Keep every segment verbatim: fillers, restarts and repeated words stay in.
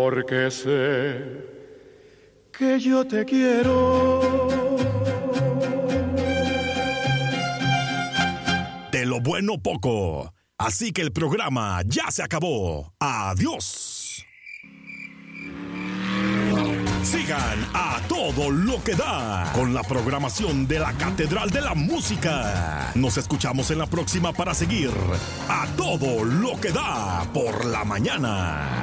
porque sé que yo te quiero. De lo bueno poco. Así que el programa ya se acabó. Adiós. Sigan a todo lo que da con la programación de la Catedral de la Música. Nos escuchamos en la próxima para seguir a todo lo que da por la mañana.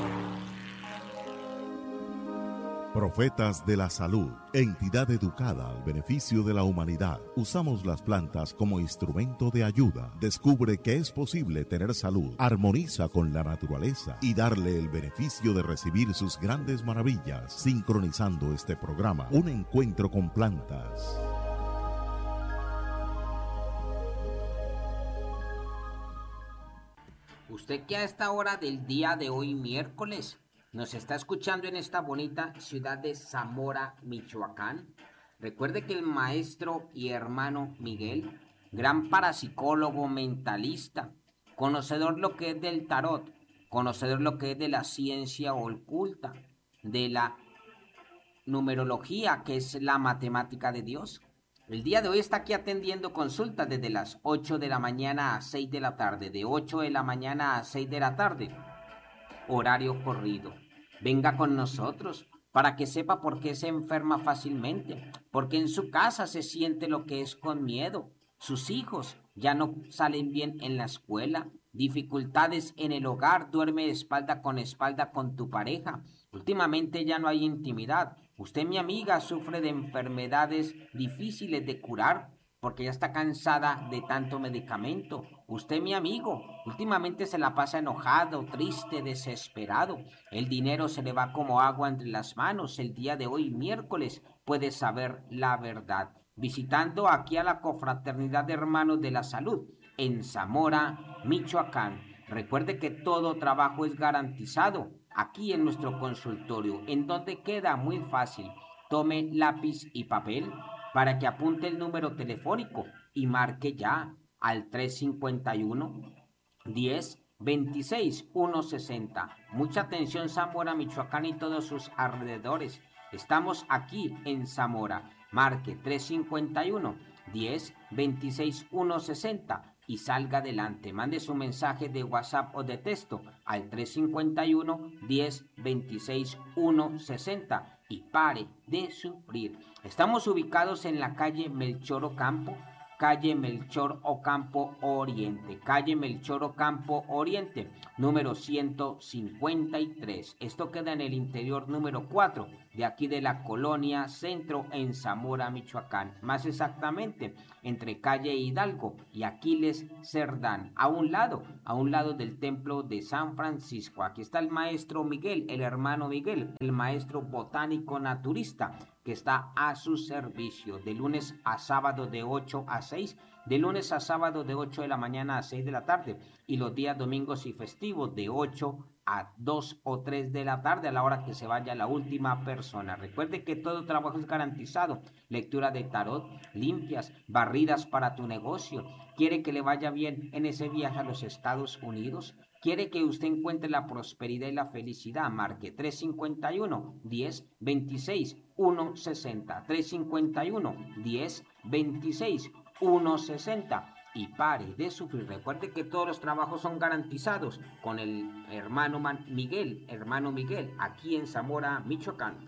Profetas de la Salud, entidad educada al beneficio de la humanidad. Usamos las plantas como instrumento de ayuda. Descubre que es posible tener salud, armoniza con la naturaleza y darle el beneficio de recibir sus grandes maravillas. Sincronizando este programa, un encuentro con plantas. Usted que a esta hora del día de hoy, miércoles, nos está escuchando en esta bonita ciudad de Zamora, Michoacán. Recuerde que el maestro y hermano Miguel, gran parapsicólogo mentalista, conocedor lo que es del tarot, conocedor lo que es de la ciencia oculta, de la numerología, que es la matemática de Dios. El día de hoy está aquí atendiendo consultas desde las ocho de la mañana a seis de la tarde, de ocho de la mañana a seis de la tarde, horario corrido. Venga con nosotros para que sepa por qué se enferma fácilmente, porque en su casa se siente lo que es con miedo. Sus hijos ya no salen bien en la escuela, dificultades en el hogar, duerme espalda con espalda con tu pareja. Últimamente ya no hay intimidad. Usted, mi amiga, sufre de enfermedades difíciles de curar porque ya está cansada de tanto medicamento. Usted, mi amigo, últimamente se la pasa enojado, triste, desesperado. El dinero se le va como agua entre las manos. El día de hoy, miércoles, puede saber la verdad. Visitando aquí a la Confraternidad de Hermanos de la Salud en Zamora, Michoacán. Recuerde que todo trabajo es garantizado aquí en nuestro consultorio. ¿En donde queda? Muy fácil. Tome lápiz y papel para que apunte el número telefónico y marque ya al tres cinco uno, diez, veintiséis, ciento sesenta. Mucha atención, Zamora, Michoacán y todos sus alrededores. Estamos aquí en Zamora. Marque tres cinco uno, diez, veintiséis, ciento sesenta y salga adelante. Mande su mensaje de WhatsApp o de texto al tres cinco uno, diez, veintiséis, ciento sesenta y pare de sufrir. Estamos ubicados en la calle Melchor Ocampo, calle Melchor Ocampo Oriente, calle Melchor Ocampo Oriente, número ciento cincuenta y tres. Esto queda en el interior número cuatro de aquí de la colonia Centro en Zamora, Michoacán. Más exactamente, entre calle Hidalgo y Aquiles Cerdán, a un lado, a un lado del templo de San Francisco. Aquí está el maestro Miguel, el hermano Miguel, el maestro botánico naturista, que está a su servicio de lunes a sábado de ocho a seis, de lunes a sábado de ocho de la mañana a seis de la tarde y los días domingos y festivos de ocho a dos o tres de la tarde a la hora que se vaya la última persona. Recuerde que todo trabajo es garantizado. Lectura de tarot, limpias, barridas para tu negocio. ¿Quiere que le vaya bien en ese viaje a los Estados Unidos? ¿Quiere que usted encuentre la prosperidad y la felicidad? Marque tres cinco uno, diez, veintiséis, ciento sesenta. tres cinco uno, diez, veintiséis, ciento sesenta. Y pare de sufrir. Recuerde que todos los trabajos son garantizados con el hermano Miguel, hermano Miguel, aquí en Zamora, Michoacán.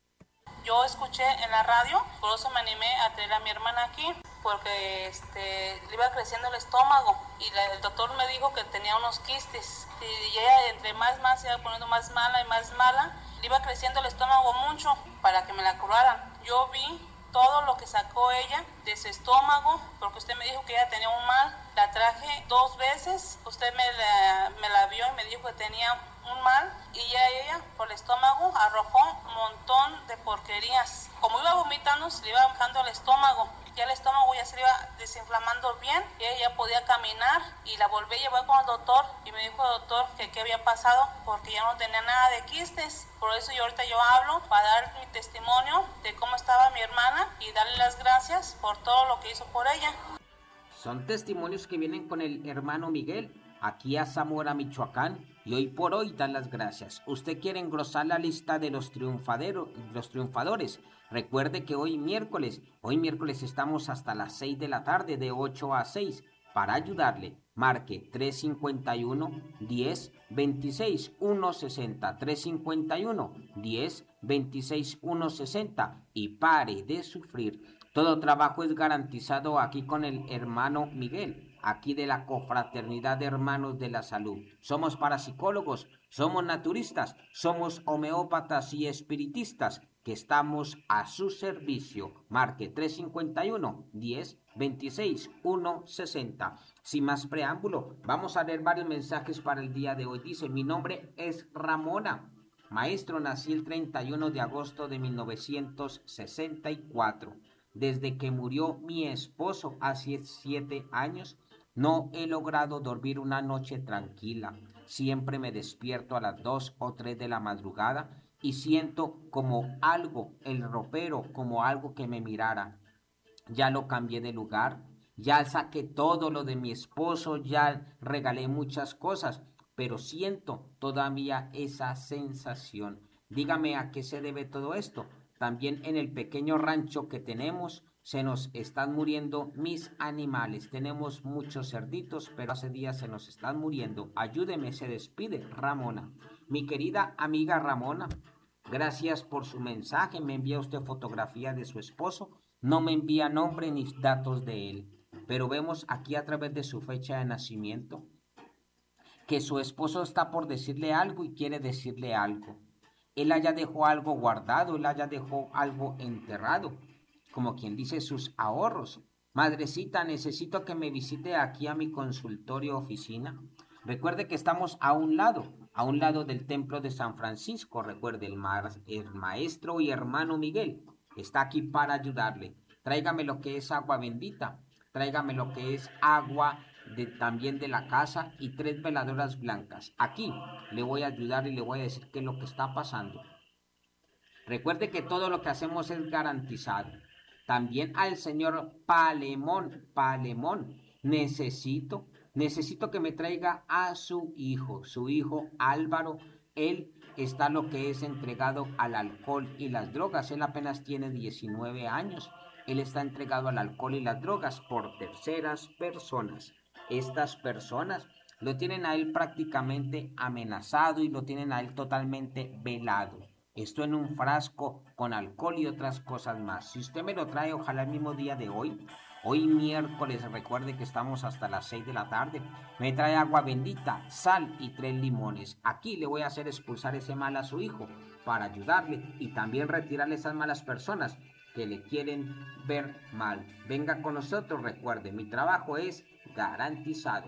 Yo escuché en la radio, por eso me animé a traer a mi hermana aquí, porque este, le iba creciendo el estómago y la, el doctor me dijo que tenía unos quistes y ella entre más más se iba poniendo más mala y más mala, le iba creciendo el estómago mucho para que me la curaran. Yo vi todo lo que sacó ella de su estómago, porque usted me dijo que ella tenía un mal. La traje dos veces, usted me la, me la vio y me dijo que tenía un mal, y ya ella por el estómago arrojó un montón de porquerías. Como iba vomitando, se le iba bajando el estómago, ya el estómago ya se le iba desinflamando bien, y ella ya podía caminar, y la volví a llevar con el doctor, y me dijo el doctor que qué había pasado, porque ya no tenía nada de quistes. Por eso yo ahorita yo hablo para dar mi testimonio de cómo estaba mi hermana, y darle las gracias por todo lo que hizo por ella. Son testimonios que vienen con el hermano Miguel. aquí a Zamora, Michoacán, y hoy por hoy dan las gracias. ¿Usted quiere engrosar la lista de los, los triunfadores? Recuerde que hoy miércoles, hoy miércoles estamos hasta las seis de la tarde, de ocho a seis. Para ayudarle, marque tres cinco uno, diez, veintiséis, ciento sesenta, tres cinco uno, diez, veintiséis, ciento sesenta y pare de sufrir. Todo trabajo es garantizado aquí con el hermano Miguel, aquí de la Confraternidad de Hermanos de la Salud. Somos parapsicólogos, somos naturistas, somos homeópatas y espiritistas que estamos a su servicio. Marque tres cinco uno, diez, veintiséis, ciento sesenta. Sin más preámbulo, vamos a leer varios mensajes para el día de hoy. Dice, mi nombre es Ramona. Maestro, nací el treinta y uno de agosto de mil novecientos sesenta y cuatro. Desde que murió mi esposo hace siete años, no he logrado dormir una noche tranquila. Siempre me despierto a las dos o tres de la madrugada y siento como algo, el ropero, como algo que me mirara. Ya lo cambié de lugar, ya saqué todo lo de mi esposo, ya regalé muchas cosas, pero siento todavía esa sensación. Dígame a qué se debe todo esto. También en el pequeño rancho que tenemos se nos están muriendo mis animales. Tenemos muchos cerditos, pero hace días se nos están muriendo. Ayúdeme, se despide Ramona. Mi querida amiga Ramona, gracias por su mensaje. Me envía usted fotografía de su esposo. No me envía nombre ni datos de él, pero vemos aquí a través de su fecha de nacimiento que su esposo está por decirle algo y quiere decirle algo. Él allá dejó algo guardado, él allá dejó algo enterrado, como quien dice sus ahorros. Madrecita, necesito que me visite aquí a mi consultorio oficina. Recuerde que estamos a un lado, a un lado del templo de San Francisco. Recuerde, el, ma el maestro y hermano Miguel está aquí para ayudarle. Tráigame lo que es agua bendita, tráigame lo que es agua de, también de la casa y tres veladoras blancas. Aquí le voy a ayudar y le voy a decir qué es lo que está pasando. Recuerde que todo lo que hacemos es garantizado. También al señor Palemón, Palemón, necesito, necesito que me traiga a su hijo, su hijo Álvaro. Él está lo que es entregado al alcohol y las drogas. Él apenas tiene diecinueve años. Él está entregado al alcohol y las drogas por terceras personas. Estas personas lo tienen a él prácticamente amenazado y lo tienen a él totalmente velado. Esto en un frasco con alcohol y otras cosas más. Si usted me lo trae, ojalá el mismo día de hoy, hoy miércoles, recuerde que estamos hasta las seis de la tarde, me trae agua bendita, sal y tres limones. Aquí le voy a hacer expulsar ese mal a su hijo para ayudarle y también retirarle esas malas personas que le quieren ver mal. Venga con nosotros, recuerde, mi trabajo es garantizado.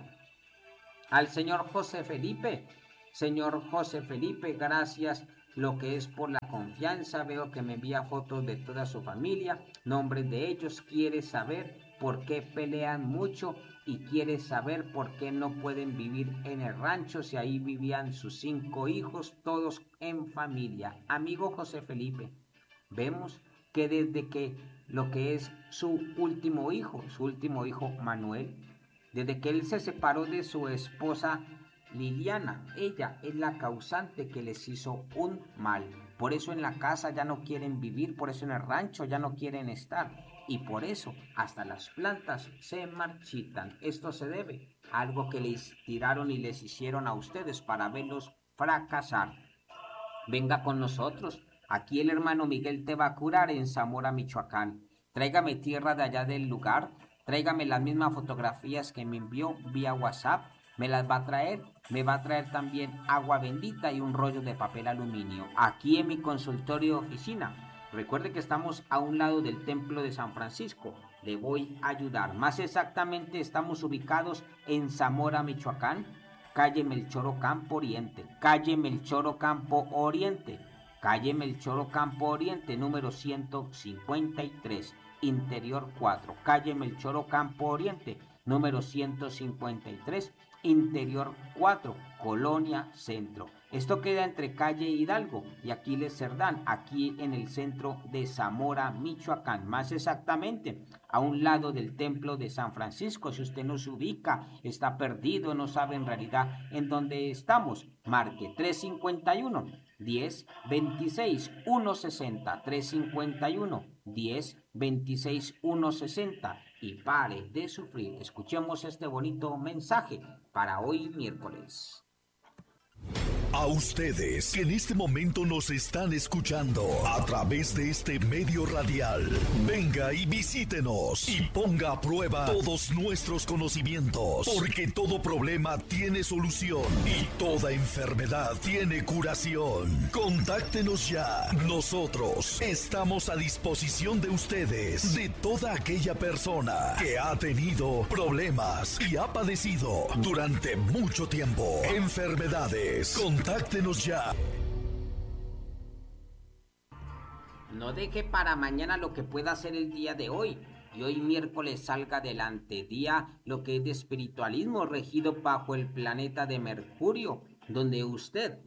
Al señor José Felipe, señor José Felipe, gracias lo que es por la confianza. Veo que me envía fotos de toda su familia, nombres de ellos, quiere saber por qué pelean mucho y quiere saber por qué no pueden vivir en el rancho si ahí vivían sus cinco hijos, todos en familia. Amigo José Felipe, vemos que desde que lo que es su último hijo, su último hijo Manuel, desde que él se separó de su esposa Liliana, ella es la causante que les hizo un mal. Por eso en la casa ya no quieren vivir, por eso en el rancho ya no quieren estar. Y por eso hasta las plantas se marchitan. Esto se debe a algo que les tiraron y les hicieron a ustedes para verlos fracasar. Venga con nosotros. Aquí el hermano Miguel te va a curar en Zamora, Michoacán. Tráigame tierra de allá del lugar. Tráigame las mismas fotografías que me envió vía WhatsApp. Me las va a traer. Me va a traer también agua bendita y un rollo de papel aluminio. Aquí en mi consultorio oficina. Recuerde que estamos a un lado del templo de San Francisco. Le voy a ayudar. Más exactamente estamos ubicados en Zamora, Michoacán. Calle Melchor Ocampo Oriente. Calle Melchor Ocampo Oriente. Calle Melchor Ocampo Oriente, número ciento cincuenta y tres, Interior cuatro. Calle Melchor Ocampo Oriente, número ciento cincuenta y tres, Interior cuatro, Colonia Centro. Esto queda entre calle Hidalgo y Aquiles Cerdán, aquí en el centro de Zamora, Michoacán. Más exactamente, a un lado del templo de San Francisco. Si usted no se ubica, está perdido, no sabe en realidad en dónde estamos, marque tres cincuenta y uno, diez, veintiséis, ciento sesenta, tres cincuenta y uno, diez, veintiséis, ciento sesenta y pare de sufrir. Escuchemos este bonito mensaje para hoy miércoles. A ustedes que en este momento nos están escuchando a través de este medio radial, venga y visítenos y ponga a prueba todos nuestros conocimientos, porque todo problema tiene solución y toda enfermedad tiene curación. Contáctenos ya. Nosotros estamos a disposición de ustedes, de toda aquella persona que ha tenido problemas y ha padecido durante mucho tiempo enfermedades. Contáctenos ya. No deje para mañana lo que pueda hacer el día de hoy. Y hoy miércoles salga adelante. Día lo que es de espiritualismo regido bajo el planeta de Mercurio, donde usted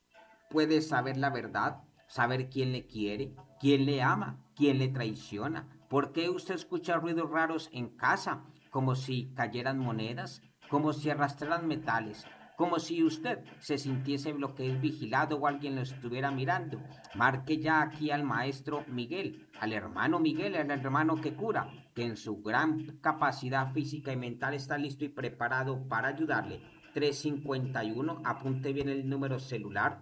puede saber la verdad, saber quién le quiere, quién le ama, quién le traiciona. ¿Por qué usted escucha ruidos raros en casa? Como si cayeran monedas, como si arrastraran metales, como si usted se sintiese lo que es vigilado o alguien lo estuviera mirando. Marque ya aquí al maestro Miguel, al hermano Miguel, al hermano que cura, que en su gran capacidad física y mental está listo y preparado para ayudarle. tres cincuenta y uno, apunte bien el número celular,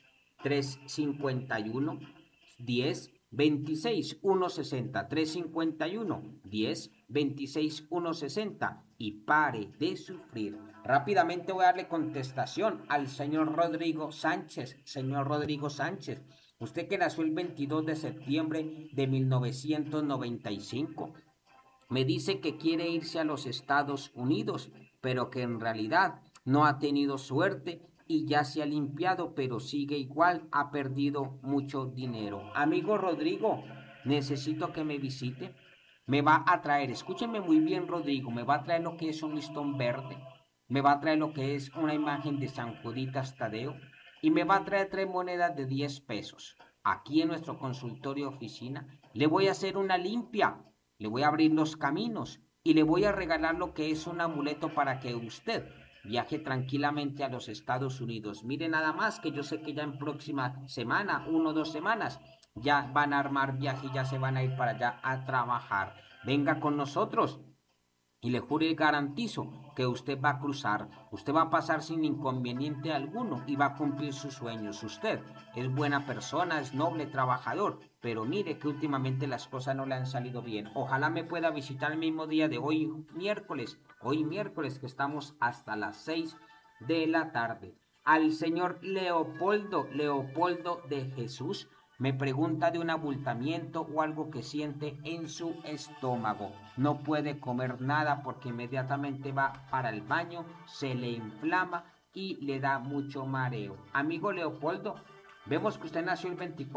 tres cincuenta y uno, diez, veintiséis, ciento sesenta, tres cincuenta y uno, diez, veintiséis, ciento sesenta y pare de sufrir. Rápidamente voy a darle contestación al señor Rodrigo Sánchez. Señor Rodrigo Sánchez, usted que nació el veintidós de septiembre de mil novecientos noventa y cinco, me dice que quiere irse a los Estados Unidos, pero que en realidad no ha tenido suerte y ya se ha limpiado, pero sigue igual, ha perdido mucho dinero. Amigo Rodrigo, necesito que me visite. Me va a traer, escúcheme muy bien Rodrigo, me va a traer lo que es un listón verde, me va a traer lo que es una imagen de San Juditas Tadeo y me va a traer tres monedas de diez pesos. Aquí en nuestro consultorio oficina le voy a hacer una limpia, le voy a abrir los caminos y le voy a regalar lo que es un amuleto para que usted viaje tranquilamente a los Estados Unidos. Mire nada más que yo sé que ya en próxima semana, uno o dos semanas, ya van a armar viaje y ya se van a ir para allá a trabajar. Venga con nosotros y le juro y garantizo que usted va a cruzar, usted va a pasar sin inconveniente alguno y va a cumplir sus sueños. Usted es buena persona, es noble, trabajador, pero mire que últimamente las cosas no le han salido bien. Ojalá me pueda visitar el mismo día de hoy, miércoles, hoy miércoles que estamos hasta las seis de la tarde. Al señor Leopoldo, Leopoldo de Jesús, me pregunta de un abultamiento o algo que siente en su estómago. No puede comer nada porque inmediatamente va para el baño, se le inflama y le da mucho mareo. Amigo Leopoldo, vemos que usted nació el veinticuatro